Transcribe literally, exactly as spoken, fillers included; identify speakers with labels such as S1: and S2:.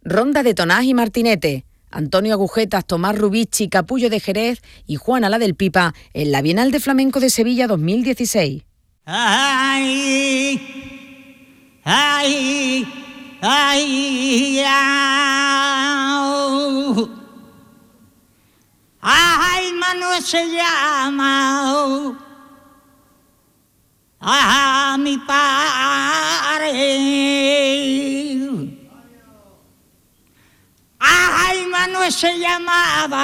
S1: Ronda de Tonás y Martinete, Antonio Agujetas, Tomás Rubici, Capullo de Jerez y Juana la del Pipa en la Bienal de Flamenco de Sevilla dos mil dieciséis.
S2: Ay, ay, ay, ay, ay, Manuel se llama a mi padre. Ay, Manuel se llamaba